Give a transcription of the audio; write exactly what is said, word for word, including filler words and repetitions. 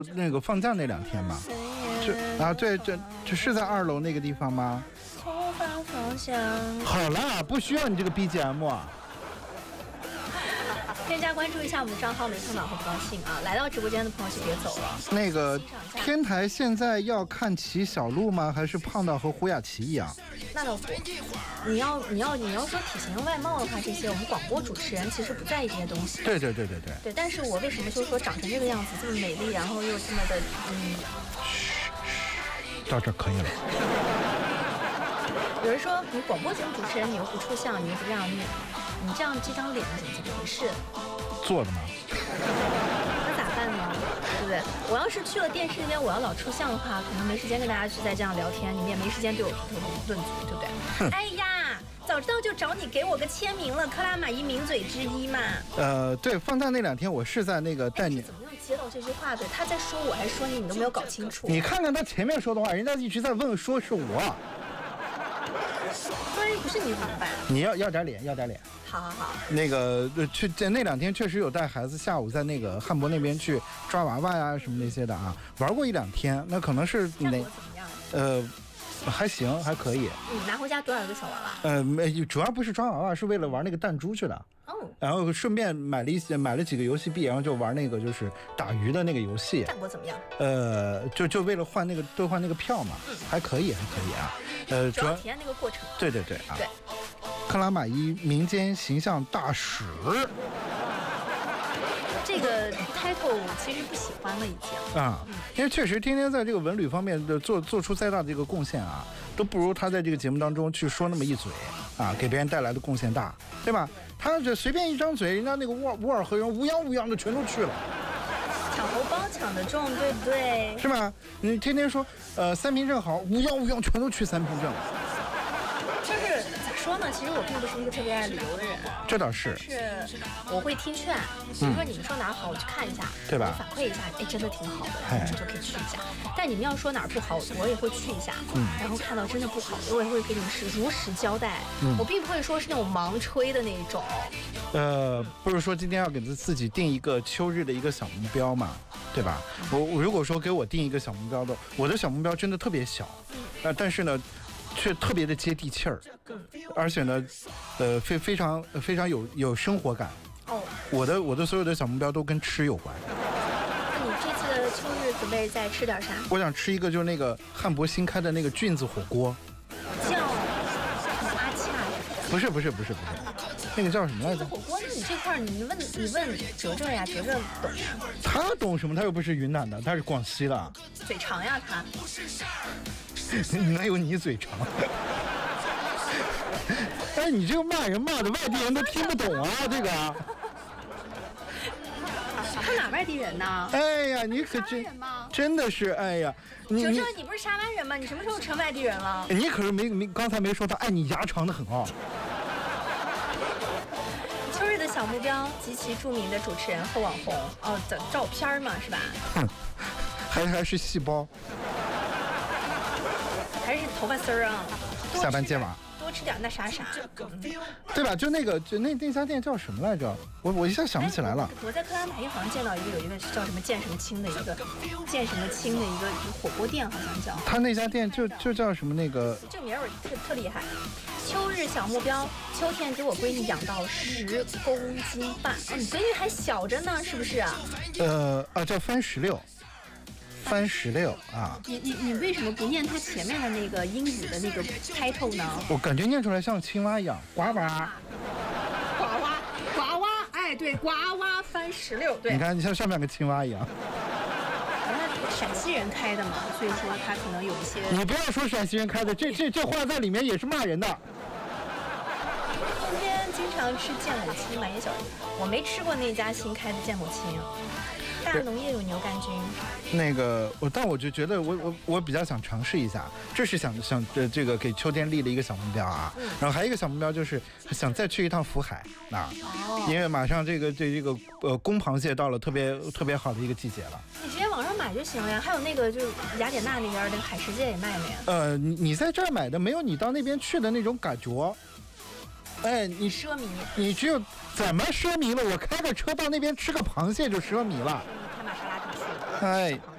那个放假那两天嘛，是啊，对，这这是在二楼那个地方吗？ 从反方向。 好啦，不需要你这个 B G M 啊。 添加关注一下我们的账号，没看到会不高兴啊！来到直播间的朋友就别走了。 那个天台现在要看齐小鹿吗？还是胖到和胡雅琪一样？ 那倒不，你要你要你要说体型外貌的话，这些我们广播主持人其实不在意这些东西。 对对对对对。 对，但是我为什么就说长成这个样子，这么美丽，然后又这么的嗯？ 到这可以了。 有人说你广播节目主持人，你又不出相，你又不这样，你你这样这张脸怎么怎么回事？ 做的吗？ 那咋办呢？对不对？我要是去了电视间，我要老出相的话，可能没时间跟大家去再这样聊天，你们也没时间对我评头论足，对不对？哎呀，早知道就找你给我个签名了，克拉玛依名嘴之一嘛。 呃，对，放假那两天我是在那个带你。 怎么样接到这句话的？他在说我还是说你？你都没有搞清楚。 你看看他前面说的话，人家一直在问，说是我。 万一不是你怎么办？ 你要要点脸，要点脸。 好好好。 那个去那两天确实有带孩子，下午在那个汉博那边去抓娃娃呀什么那些的啊，玩过一两天。那可能是哪？ 怎么样？ 呃，还行，还可以。 你拿回家多少个小娃娃？ 呃，没，主要不是抓娃娃，是为了玩那个弹珠去的。 哦。 然后顺便买了一些，买了几个游戏币，然后就玩那个就是打鱼的那个游戏。 战果怎么样？ 呃，就就为了换那个兑换那个票嘛，嗯、还可以，还可以啊。呃， 主要体验那个过程。 对对对啊。 对。 克拉玛依民间形象大使， 这个 title 其实不喜欢了已经啊，因为确实天天在这个文旅方面的做做出再大的这个贡献啊，都不如他在这个节目当中去说那么一嘴啊，给别人带来的贡献大，对吧？他这随便一张嘴，人家那个沃沃尔河人乌泱乌泱的全都去了， 抢红包抢得重，对不对？ 是吧？你天天说呃三平正好，乌泱乌泱全都去三平正。 就是咋说呢？其实我并不是一个特别爱旅游的人， 这倒是。 是我会听劝，比如说你们说哪儿好，我去看一下， 对吧？ 反馈一下，哎，真的挺好的，然后我就可以去一下。但你们要说哪儿不好，我也会去一下，嗯，然后看到真的不好的，我也会给你们是如实交代。嗯，我并不会说是那种盲吹的那一种。 呃，不是说今天要给自己定一个秋日的一个小目标嘛，对吧？我我如果说给我定一个小目标的，我的小目标真的特别小，呃，但是呢。却特别的接地气儿，而且呢，呃，非非常非常有有生活感。哦，我的我的所有的小目标都跟吃有关。 那你这次的秋日准备再吃点啥？ 我想吃一个就是那个汉博新开的那个菌子火锅。 叫阿恰？ 不是不是不是不是，那个叫什么来着？ 菌子火锅？那你这块你问你问哲哲呀，哲哲懂呀。 他懂什么？他又不是云南的，他是广西的。 嘴长呀他。 哪有你嘴长？哎，你这个骂人骂的外地人都听不懂啊，这个。 他哪外地人呢？ 哎呀，你可真真的是，哎呀， 你哲哲，你不是沙湾人吗？你什么时候成外地人了？ 你可是没没刚才没说他，哎，你牙长得很啊。 秋日的小目标，极其著名的主持人和网红哦的照片嘛，是吧？ 哼，还还是细胞。 还是头发丝儿啊， 下班接娃， 多吃点那啥啥， 对吧？就那个，就那那家店叫什么来着？我我一下想不起来了。 我在克拉玛依好像见到一个，有一个叫什么剑什么清的一个剑什么清的一个一个火锅店，好像叫。 他那家店就就叫什么那个？ 这名儿特特厉害。秋日小目标，秋天给我闺女养到十公斤半。哦，你闺女还小着呢，是不是啊？ 呃啊，叫番石榴。番石榴啊！ 你你你为什么不念它前面的那个英语的那个开头呢？ 我感觉念出来像青蛙一样，呱呱，呱呱呱呱，哎，对，呱呱番石榴，对。 你看，你像上面个青蛙一样。 那陕西人开的嘛，所以说他可能有一些。 你不要说陕西人开的，这这这话在里面也是骂人的。 今天经常吃芥末青嘛，也小，我没吃过那家新开的芥末青。大农业有牛肝菌， 那个我，但我就觉得我我我比较想尝试一下，这是想想这这个给秋天立了一个小目标啊，嗯、然后还有一个小目标就是想再去一趟福海啊，哦、因为马上这个这这个呃公螃蟹到了特别特别好的一个季节了。 你直接网上买就行了呀，还有那个就是雅典娜那边那个海世界也卖了呀。 呃，你你在这儿买的没有你到那边去的那种感觉。哎，你奢靡， 你只有怎么奢靡了？我开个车到那边吃个螃蟹就奢靡了。 开玛莎拉蒂去了。 哎，